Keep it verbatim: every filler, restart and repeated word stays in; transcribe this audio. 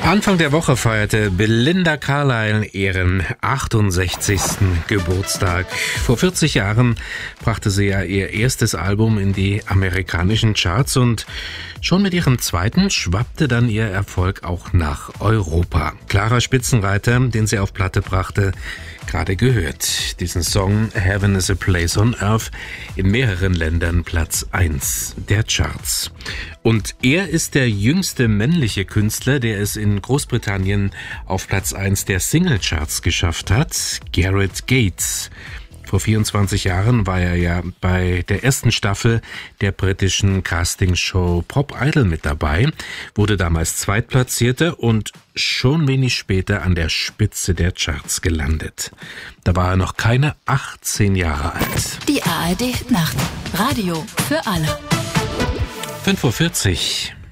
Anfang der Woche feierte Belinda Carlisle ihren achtundsechzigsten Geburtstag. Vor vierzig Jahren brachte sie ja ihr erstes Album in die amerikanischen Charts und schon mit ihrem zweiten schwappte dann ihr Erfolg auch nach Europa. Klarer Spitzenreiter, den sie auf Platte brachte, gerade gehört. Diesen Song Heaven is a Place on Earth, in mehreren Ländern Platz eins der Charts. Und er ist der jüngste männliche Künstler, der es in Großbritannien auf Platz eins der Singlecharts geschafft hat, Gareth Gates. Vor vierundzwanzig Jahren war er ja bei der ersten Staffel der britischen Castingshow Pop Idol mit dabei, wurde damals Zweitplatzierter und schon wenig später an der Spitze der Charts gelandet. Da war er noch keine achtzehn Jahre alt. Die A R D Nacht. Radio für alle. fünf Uhr vierzig.